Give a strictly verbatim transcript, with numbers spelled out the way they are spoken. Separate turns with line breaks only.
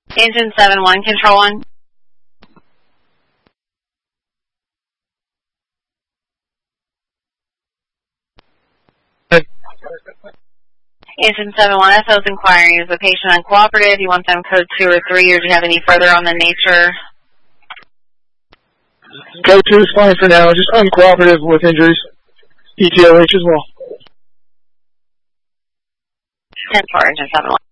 Engine seven one, control one.
Good.
Engine seven one, S O's inquiring, is the patient uncooperative? You want them code two or three, or do you have any further on the nature?
Code two is fine for now, just uncooperative with injuries. E T O H as well.
ten four, Engine seven one.